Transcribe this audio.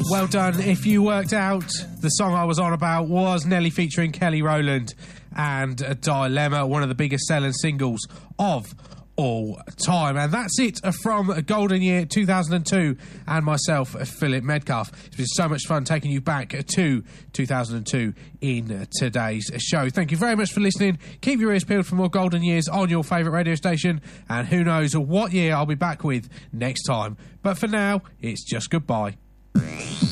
Well done. If you worked out, the song I was on about was Nelly featuring Kelly Rowland and Dilemma, one of the biggest selling singles of all time. And that's it from Golden Year 2002 and myself, Philip Medcalf. It's been so much fun taking you back to 2002 in today's show. Thank you very much for listening. Keep your ears peeled for more Golden Years on your favourite radio station, and who knows what year I'll be back with next time. But for now, it's just goodbye.